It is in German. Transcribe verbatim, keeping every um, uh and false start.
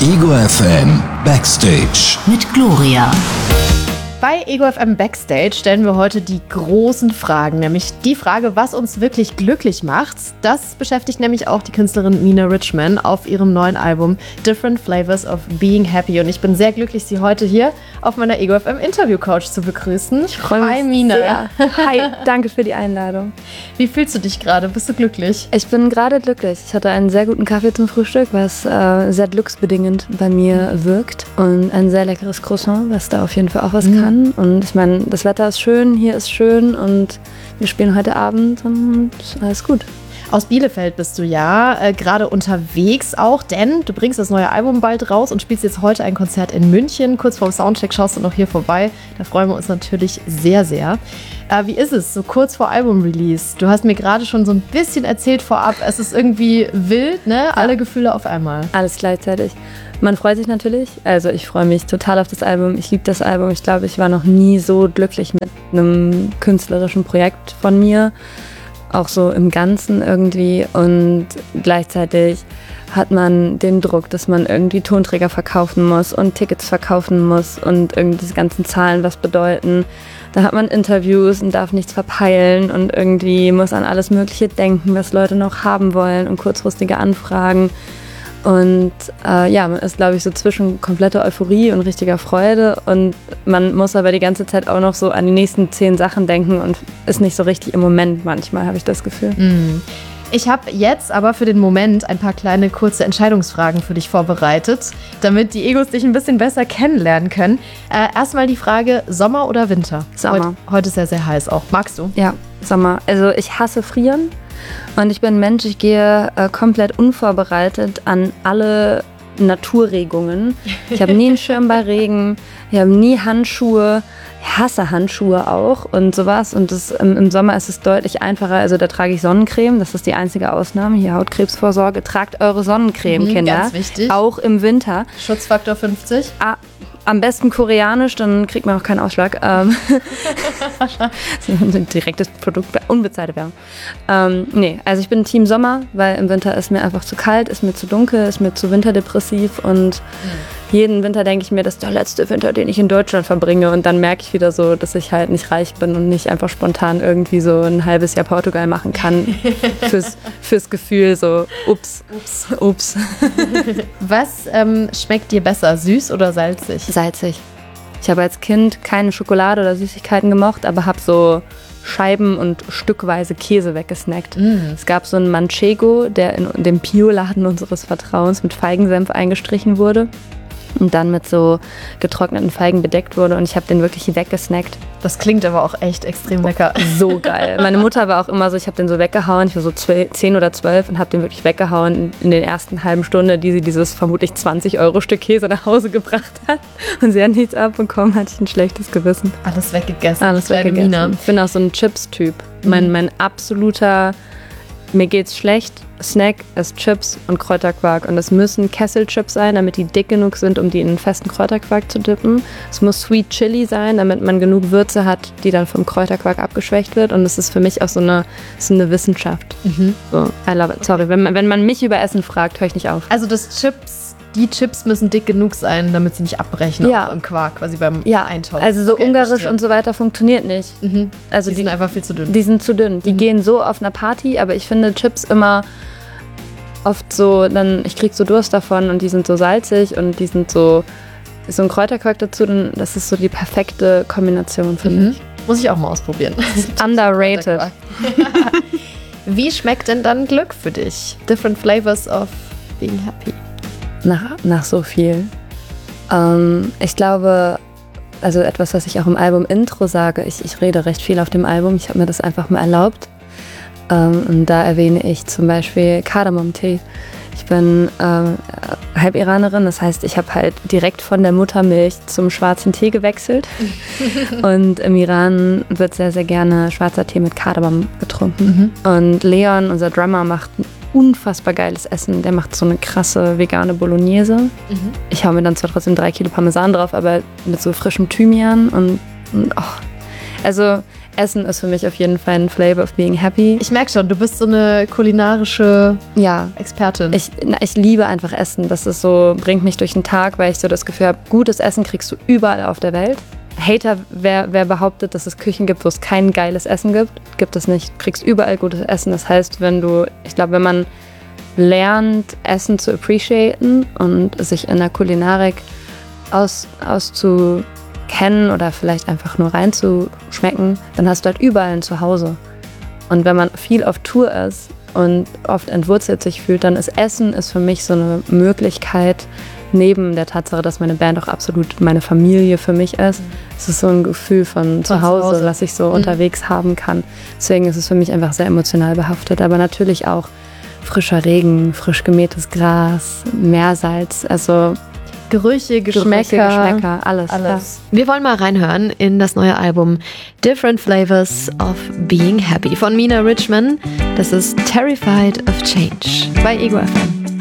Ego F M Backstage mit Gloria. Bei Ego F M Backstage stellen wir heute die großen Fragen, nämlich die Frage, was uns wirklich glücklich macht. Das beschäftigt nämlich auch die Künstlerin Mina Richman auf ihrem neuen Album Different Flavors of Being Happy. Und ich bin sehr glücklich, sie heute hier auf meiner Ego F M Interview Couch zu begrüßen. Ich freue mich Hi Mina. Sehr. Hi, danke für die Einladung. Wie fühlst du dich gerade? Bist du glücklich? Ich bin gerade glücklich. Ich hatte einen sehr guten Kaffee zum Frühstück, was äh, sehr glücksbedingend bei mir wirkt. Und ein sehr leckeres Croissant, was da auf jeden Fall auch was mhm. kann. Und ich meine, das Wetter ist schön, hier ist schön und wir spielen heute Abend und alles gut. Aus Bielefeld bist du ja äh, gerade unterwegs auch, denn du bringst das neue Album bald raus und spielst jetzt heute ein Konzert in München. Kurz vorm Soundcheck schaust du noch hier vorbei. Da freuen wir uns natürlich sehr, sehr. Äh, wie ist es so kurz vor Album-Release? Du hast mir gerade schon so ein bisschen erzählt vorab, es ist irgendwie wild, ne? Ja. Alle Gefühle auf einmal. Alles gleichzeitig. Man freut sich natürlich. Also ich freue mich total auf das Album. Ich liebe das Album. Ich glaube, ich war noch nie so glücklich mit einem künstlerischen Projekt von mir. Auch so im Ganzen irgendwie. Und gleichzeitig hat man den Druck, dass man irgendwie Tonträger verkaufen muss und Tickets verkaufen muss und irgendwie diese ganzen Zahlen was bedeuten. Da hat man Interviews und darf nichts verpeilen und irgendwie muss an alles Mögliche denken, was Leute noch haben wollen und kurzfristige Anfragen. Und äh, ja, man ist, glaube ich, so zwischen kompletter Euphorie und richtiger Freude und man muss aber die ganze Zeit auch noch so an die nächsten zehn Sachen denken und ist nicht so richtig im Moment manchmal, habe ich das Gefühl. Mm. Ich habe jetzt aber für den Moment ein paar kleine kurze Entscheidungsfragen für dich vorbereitet, damit die Egos dich ein bisschen besser kennenlernen können. Äh, erstmal die Frage, Sommer oder Winter? Sommer. Heute, heute ist ja sehr heiß auch. Magst du? Ja, Sommer. Also ich hasse Frieren. Und ich bin ein Mensch, ich gehe äh, komplett unvorbereitet an alle Naturregungen. Ich habe nie einen Schirm bei Regen, ich habe nie Handschuhe, ich hasse Handschuhe auch und sowas. Und das, im, im Sommer ist es deutlich einfacher, also da trage ich Sonnencreme, das ist die einzige Ausnahme. Hier Hautkrebsvorsorge, tragt eure Sonnencreme, mhm, Kinder. Ganz wichtig. Auch im Winter. Schutzfaktor fünfzig. Ah, am besten koreanisch, dann kriegt man auch keinen Ausschlag. Ähm, ein direktes Produkt, unbezahlte Werbung. Ähm, nee, also ich bin Team Sommer, weil im Winter ist mir einfach zu kalt, ist mir zu dunkel, ist mir zu winterdepressiv und mhm. jeden Winter denke ich mir, das ist der letzte Winter, den ich in Deutschland verbringe und dann merke ich wieder so, dass ich halt nicht reich bin und nicht einfach spontan irgendwie so ein halbes Jahr Portugal machen kann fürs, fürs Gefühl so, ups, ups, ups. Was ähm, schmeckt dir besser, süß oder salzig? Salzig. Ich habe als Kind keine Schokolade oder Süßigkeiten gemocht, aber habe so Scheiben und stückweise Käse weggesnackt. Mm. Es gab so einen Manchego, der in dem Bioladen unseres Vertrauens mit Feigensenf eingestrichen wurde und dann mit so getrockneten Feigen bedeckt wurde und ich habe den wirklich weggesnackt. Das klingt aber auch echt extrem lecker. So geil. Meine Mutter war auch immer so, ich habe den so weggehauen, ich war so zehn oder zwölf und habe den wirklich weggehauen in, in den ersten halben Stunde, die sie dieses vermutlich zwanzig Euro Stück Käse nach Hause gebracht hat und sie hat nichts abbekommen, hatte ich ein schlechtes Gewissen. Alles weggegessen. Alles weggegessen. Mina. Ich bin auch so ein Chips-Typ. Mhm. Mein, mein absoluter, mir geht's schlecht, Snack ist Chips und Kräuterquark. Und es müssen Kesselchips sein, damit die dick genug sind, um die in einen festen Kräuterquark zu dippen. Es muss Sweet Chili sein, damit man genug Würze hat, die dann vom Kräuterquark abgeschwächt wird. Und es ist für mich auch so eine, so eine Wissenschaft. Mhm. So, I love it. Sorry, wenn man, wenn man mich über Essen fragt, höre ich nicht auf. Also das Chips, die Chips müssen dick genug sein, damit sie nicht abbrechen, ja. Auch im Quark, quasi beim ja. Eintopf. Also so okay, ungarisch verstehe. Und so weiter funktioniert nicht. Mhm. Also die, die sind einfach viel zu dünn. Die sind zu dünn. Die mhm. gehen so auf einer Party, aber ich finde Chips immer oft so, dann ich krieg so Durst davon und die sind so salzig und die sind so, so ein Kräuterquark dazu, dann das ist so die perfekte Kombination für mhm. mich. Muss ich auch mal ausprobieren. Underrated. Wie schmeckt denn dann Glück für dich? Different flavors of being happy. Nach, nach so viel. Ähm, ich glaube, also etwas, was ich auch im Album-Intro sage, ich, ich rede recht viel auf dem Album, ich habe mir das einfach mal erlaubt. Ähm, und da erwähne ich zum Beispiel Kardamomtee. Ich bin ähm, halb Iranerin, das heißt, ich habe halt direkt von der Muttermilch zum schwarzen Tee gewechselt. Und im Iran wird sehr, sehr gerne schwarzer Tee mit Kardamom getrunken. Mhm. Und Leon, unser Drummer, macht ein unfassbar geiles Essen. Der macht so eine krasse vegane Bolognese. Mhm. Ich hau mir dann zwar trotzdem drei Kilo Parmesan drauf, aber mit so frischem Thymian und, und oh. Also Essen ist für mich auf jeden Fall ein Flavor of being happy. Ich merke schon, du bist so eine kulinarische ja. Expertin. Ich, na, ich liebe einfach Essen. Das ist so, bringt mich durch den Tag, weil ich so das Gefühl habe, gutes Essen kriegst du überall auf der Welt. Hater, wer, wer behauptet, dass es Küchen gibt, wo es kein geiles Essen gibt, gibt es nicht. Du kriegst überall gutes Essen. Das heißt, wenn du, ich glaube, wenn man lernt, Essen zu appreciaten und sich in der Kulinarik aus, auszukennen oder vielleicht einfach nur reinzuschmecken, dann hast du halt überall ein Zuhause. Und wenn man viel auf Tour ist und oft entwurzelt sich fühlt, dann ist Essen ist für mich so eine Möglichkeit, neben der Tatsache, dass meine Band auch absolut meine Familie für mich ist. Es ist so ein Gefühl von Zuhause, das ich so mhm. unterwegs haben kann. Deswegen ist es für mich einfach sehr emotional behaftet. Aber natürlich auch frischer Regen, frisch gemähtes Gras, Meersalz, also Gerüche, Geschmäcker, Gerüche, Geschmäcker, alles. alles. Ja. Wir wollen mal reinhören in das neue Album Different Flavors of Being Happy von Mina Richman. Das ist Terrified of Change bei Ego F M.